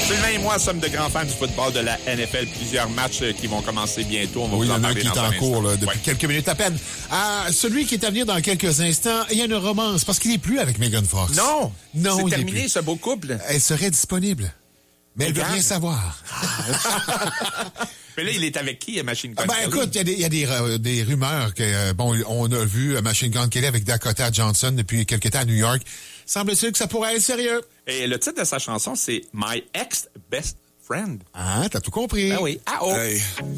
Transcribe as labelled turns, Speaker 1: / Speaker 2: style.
Speaker 1: Sylvain et moi sommes de grands fans du football de la NFL. Plusieurs matchs qui vont commencer bientôt. On va
Speaker 2: Oui, il
Speaker 1: vous
Speaker 2: y
Speaker 1: en
Speaker 2: en a un
Speaker 1: parler
Speaker 2: qui est
Speaker 1: dans
Speaker 2: en
Speaker 1: un
Speaker 2: cours
Speaker 1: instant.
Speaker 2: là, depuis quelques minutes à peine. Celui qui est à venir dans quelques instants, il y a une romance parce qu'il n'est plus avec Megan Fox.
Speaker 1: Non,
Speaker 2: Non,
Speaker 1: c'est
Speaker 2: il
Speaker 1: terminé
Speaker 2: est plus.
Speaker 1: ce beau couple.
Speaker 2: Elle serait disponible, mais elle veut
Speaker 1: Regarde.
Speaker 2: rien savoir.
Speaker 1: Mais là, il est avec qui, Machine Gun
Speaker 2: Ben
Speaker 1: Kelly?
Speaker 2: écoute, il y a des rumeurs que, on a vu Machine Gun Kelly avec Dakota Johnson depuis quelques temps à New York. Semble-t-il que ça pourrait être sérieux.
Speaker 1: Et le titre de sa chanson, c'est My Ex Best Friend.
Speaker 2: Ah, t'as tout compris.
Speaker 1: Ah oui. Ah oh.
Speaker 3: Hey.